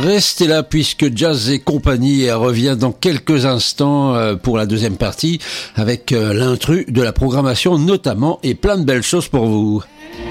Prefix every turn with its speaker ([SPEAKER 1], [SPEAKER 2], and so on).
[SPEAKER 1] Restez là puisque Jazz et compagnie revient dans quelques instants pour la deuxième partie avec l'intrus de la programmation notamment et plein de belles choses pour vous.